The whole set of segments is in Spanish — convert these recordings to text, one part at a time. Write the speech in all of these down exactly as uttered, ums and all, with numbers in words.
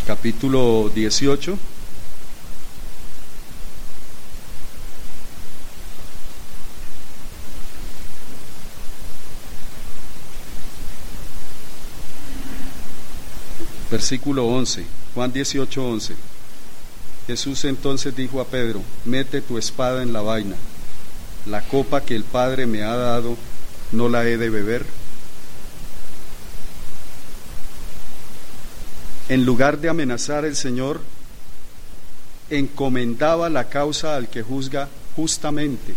capítulo dieciocho. Versículo once, Juan dieciocho, once. Jesús entonces dijo a Pedro: mete tu espada en la vaina. La copa que el Padre me ha dado, ¿no la he de beber? En lugar de amenazar, el Señor encomendaba la causa al que juzga justamente.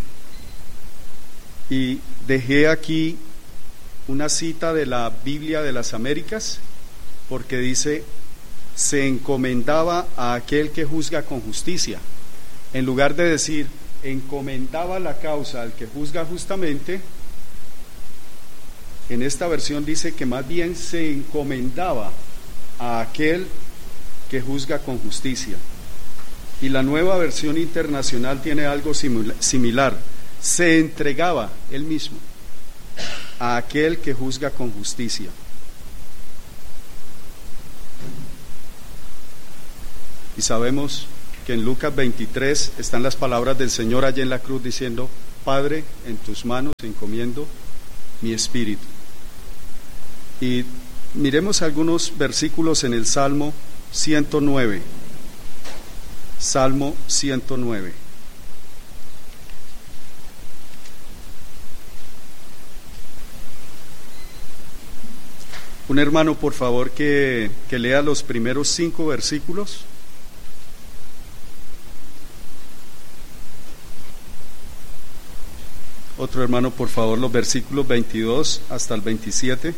Y dejé aquí una cita de la Biblia de las Américas, porque dice: se encomendaba a aquel que juzga con justicia. En lugar de decir encomendaba la causa al que juzga justamente, en esta versión dice que más bien se encomendaba a aquel que juzga con justicia. Y la Nueva Versión Internacional tiene algo similar: se entregaba él mismo a aquel que juzga con justicia. Y sabemos que en Lucas veintitrés están las palabras del Señor allí en la cruz diciendo: Padre, en tus manos encomiendo mi espíritu. Y miremos algunos versículos en el Salmo ciento nueve. Salmo ciento nueve. Un hermano, por favor, que, que lea los primeros cinco versículos. Otro hermano, por favor, los versículos veintidós hasta el veintisiete.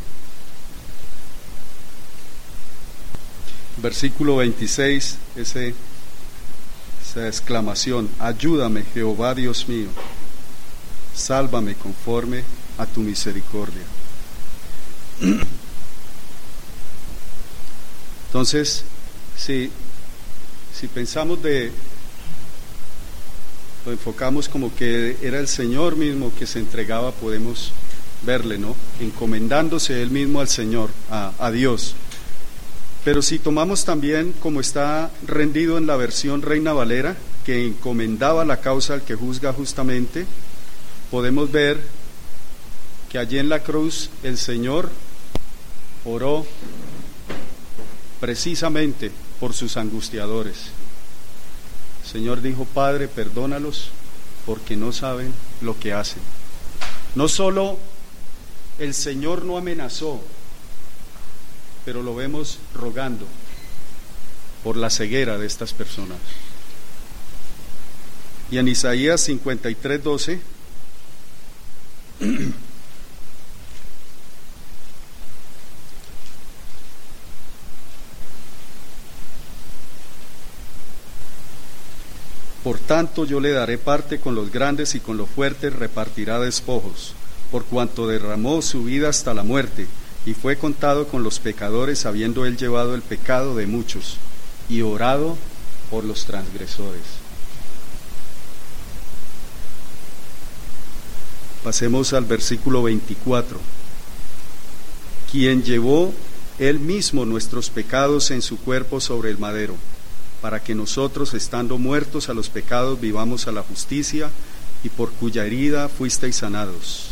Versículo veintiséis, ese, esa exclamación: ayúdame, Jehová Dios mío, sálvame conforme a tu misericordia. Entonces, si, si pensamos de, lo enfocamos como que era el Señor mismo que se entregaba, podemos verle, ¿no? Encomendándose él mismo al Señor, a, a Dios. Pero si tomamos también como está rendido en la versión Reina Valera, que encomendaba la causa al que juzga justamente, podemos ver que allí en la cruz el Señor oró precisamente por sus angustiadores. El Señor dijo: Padre, perdónalos porque no saben lo que hacen. No solo el Señor no amenazó, pero lo vemos rogando por la ceguera de estas personas. Y en Isaías cincuenta y tres, doce, por tanto yo le daré parte con los grandes y con los fuertes repartirá despojos, por cuanto derramó su vida hasta la muerte, y fue contado con los pecadores, habiendo él llevado el pecado de muchos y orado por los transgresores. Pasemos al versículo veinticuatro. Quien llevó él mismo nuestros pecados en su cuerpo sobre el madero, para que nosotros, estando muertos a los pecados, vivamos a la justicia, y por cuya herida fuisteis sanados.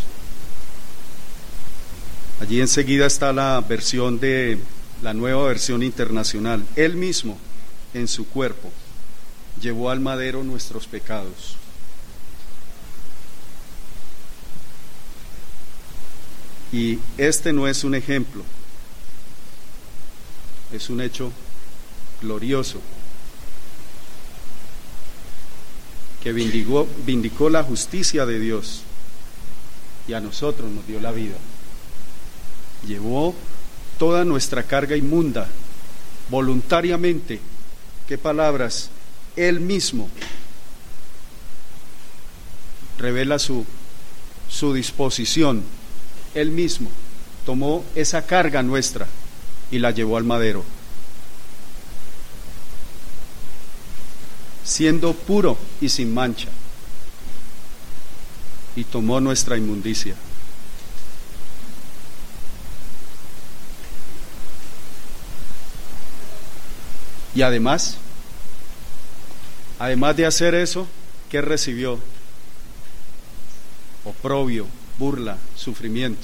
Allí enseguida está la versión de la Nueva Versión Internacional. Él mismo, en su cuerpo, llevó al madero nuestros pecados. Y este no es un ejemplo, es un hecho glorioso que vindicó, vindicó la justicia de Dios y a nosotros nos dio la vida. Llevó toda nuestra carga inmunda voluntariamente. ¿Qué palabras? Él mismo revela su, su disposición. Él mismo tomó esa carga nuestra y la llevó al madero, siendo puro y sin mancha, y tomó nuestra inmundicia. Y además, además de hacer eso, ¿qué recibió? Oprobio, burla, sufrimiento.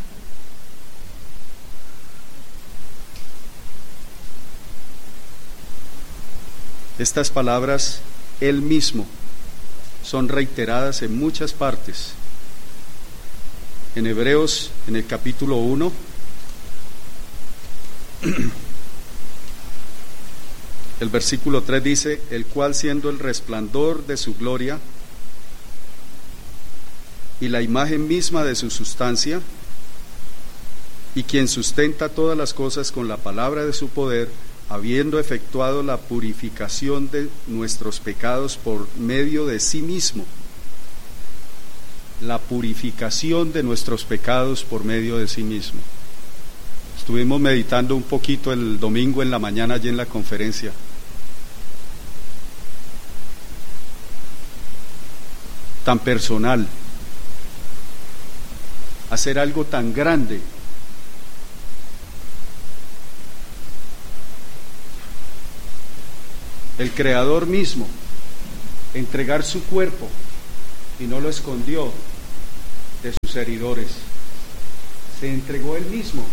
Estas palabras, Él mismo, son reiteradas en muchas partes. En Hebreos, en el capítulo uno, el versículo tres dice: el cual, siendo el resplandor de su gloria y la imagen misma de su sustancia, y quien sustenta todas las cosas con la palabra de su poder, habiendo efectuado la purificación de nuestros pecados por medio de sí mismo. La purificación de nuestros pecados por medio de sí mismo. Estuvimos meditando un poquito el domingo en la mañana allí en la conferencia. Tan personal. Hacer algo tan grande. El Creador mismo, entregar su cuerpo, y no lo escondió de sus heridores, se entregó Él mismo.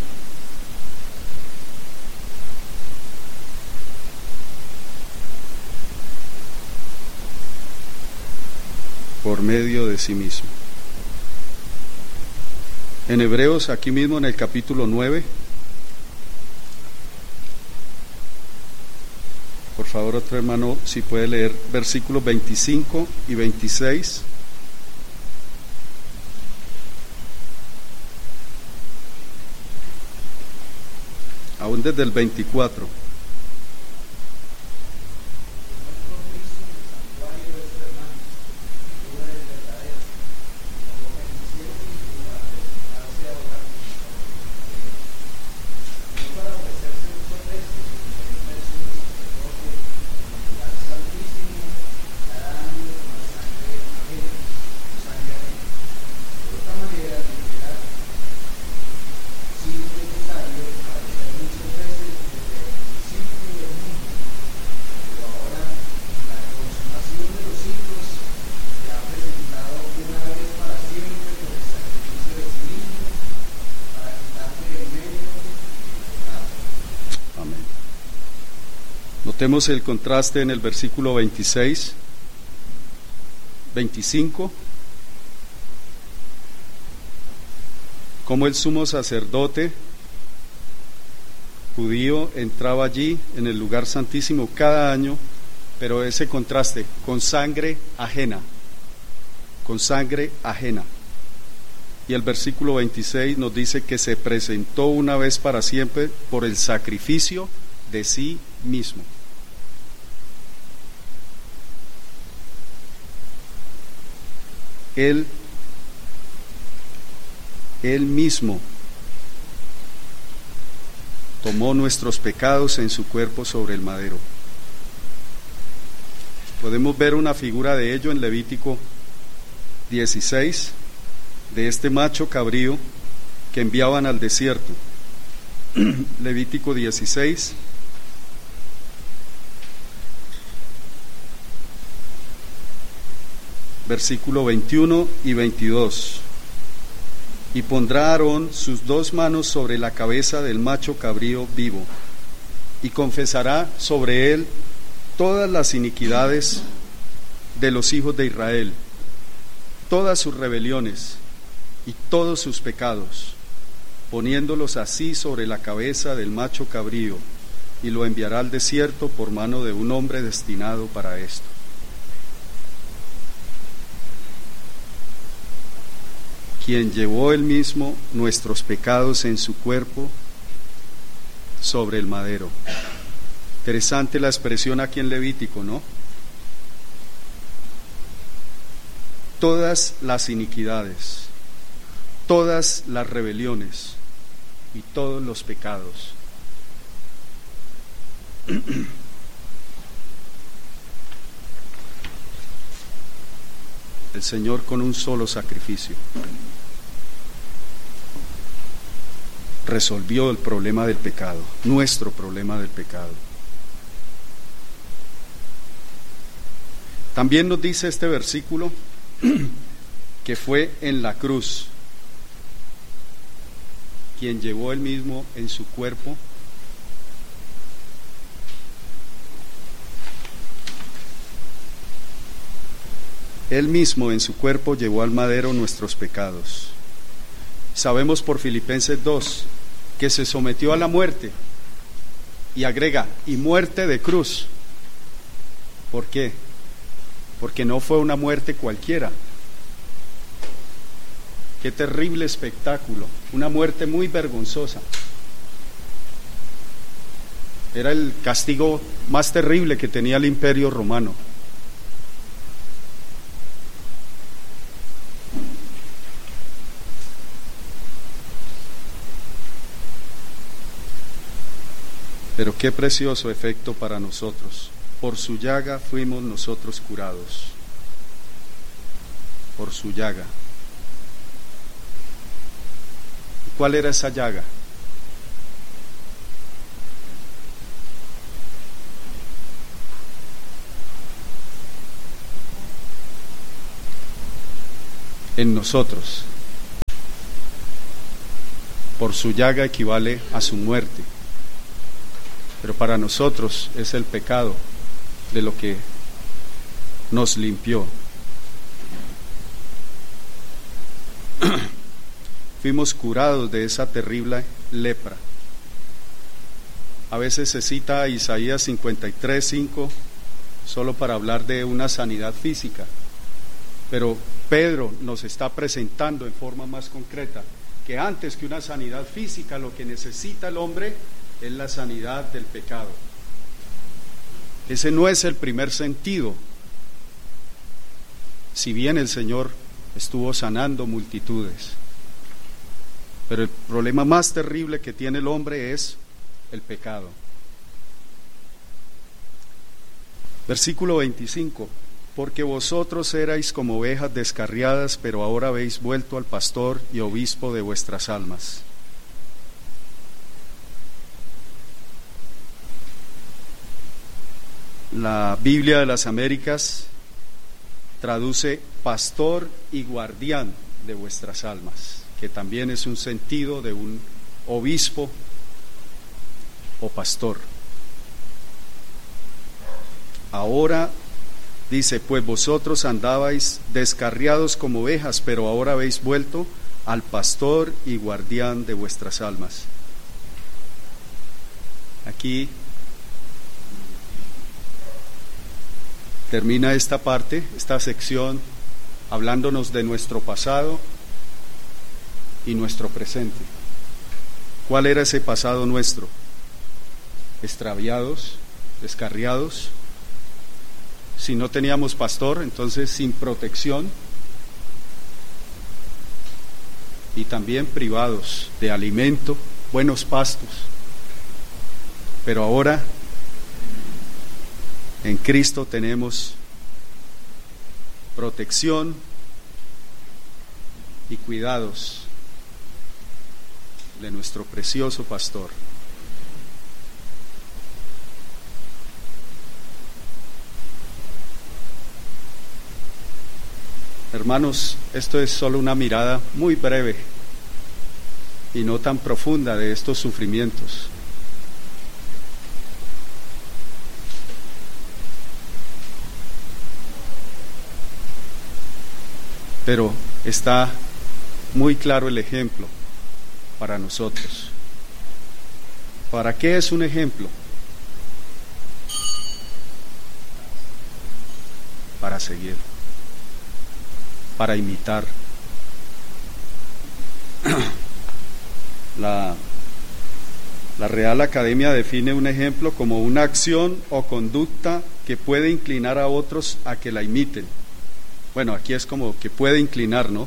Por medio de sí mismo. En Hebreos, aquí mismo en el capítulo nueve, por favor, otro hermano, si puede leer versículos veinticinco y veintiséis. Aún desde el veinticuatro. Notemos el contraste en el versículo veintiséis, veinticinco, como el sumo sacerdote judío entraba allí en el lugar santísimo cada año, pero ese contraste, con sangre ajena, con sangre ajena. Y el versículo veintiséis nos dice que se presentó una vez para siempre por el sacrificio de sí mismo. Él, Él mismo tomó nuestros pecados en su cuerpo sobre el madero. Podemos ver una figura de ello en Levítico dieciséis, de este macho cabrío que enviaban al desierto. Levítico dieciséis, versículo veintiuno y veintidós. Y pondrá Aarón sus dos manos sobre la cabeza del macho cabrío vivo, y confesará sobre él todas las iniquidades de los hijos de Israel, todas sus rebeliones y todos sus pecados, poniéndolos así sobre la cabeza del macho cabrío, y lo enviará al desierto por mano de un hombre destinado para esto. Quien llevó él mismo nuestros pecados en su cuerpo sobre el madero. Interesante la expresión aquí en Levítico, ¿no? Todas las iniquidades, todas las rebeliones y todos los pecados. El Señor con un solo sacrificio resolvió el problema del pecado, nuestro problema del pecado. También nos dice este versículo que fue en la cruz quien llevó él mismo en su cuerpo él mismo en su cuerpo llevó al madero nuestros pecados. Sabemos por Filipenses dos que se sometió a la muerte, y agrega, y muerte de cruz. ¿Por qué? Porque no fue una muerte cualquiera. Qué terrible espectáculo, una muerte muy vergonzosa. Era el castigo más terrible que tenía el Imperio Romano. Pero qué precioso efecto para nosotros. Por su llaga fuimos nosotros curados. Por su llaga. ¿Cuál era esa llaga? En nosotros. Por su llaga equivale a su muerte. Pero para nosotros es el pecado de lo que nos limpió. Fuimos curados de esa terrible lepra. A veces se cita Isaías cincuenta y tres, cinco solo para hablar de una sanidad física, pero Pedro nos está presentando en forma más concreta que antes que una sanidad física, lo que necesita el hombre es la sanidad del pecado. Ese no es el primer sentido. Si bien el Señor estuvo sanando multitudes, pero el problema más terrible que tiene el hombre es el pecado. Versículo veinticinco: porque vosotros erais como ovejas descarriadas, pero ahora habéis vuelto al pastor y obispo de vuestras almas. La Biblia de las Américas traduce pastor y guardián de vuestras almas, que también es un sentido de un obispo o pastor. Ahora dice, pues vosotros andabais descarriados como ovejas, pero ahora habéis vuelto al pastor y guardián de vuestras almas. Aquí termina esta parte, esta sección, hablándonos de nuestro pasado y nuestro presente. ¿Cuál era ese pasado nuestro? Extraviados, descarriados. Si no teníamos pastor, entonces sin protección, y también privados de alimento, buenos pastos. Pero ahora en Cristo tenemos protección y cuidados de nuestro precioso pastor. Hermanos, esto es solo una mirada muy breve y no tan profunda de estos sufrimientos. Pero está muy claro el ejemplo para nosotros. ¿Para qué es un ejemplo? Para seguir, para imitar. La, la Real Academia define un ejemplo como una acción o conducta que puede inclinar a otros a que la imiten. Bueno, aquí es como que puede inclinar, ¿no?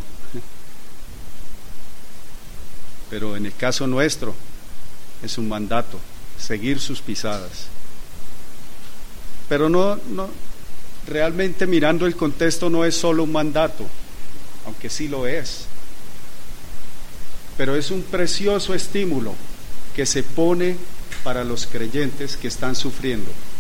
Pero en el caso nuestro es un mandato, seguir sus pisadas. Pero no, no, realmente mirando el contexto no es solo un mandato, aunque sí lo es. Pero es un precioso estímulo que se pone para los creyentes que están sufriendo.